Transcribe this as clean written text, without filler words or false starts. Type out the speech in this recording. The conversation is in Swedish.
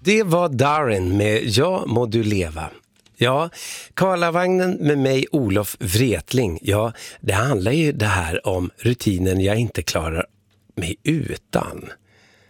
Det var Darin med Ja må du leva. Ja, Karlavagnen med mig Olof Wretling. Ja, det handlar ju det här om rutinen jag inte klarar mig utan.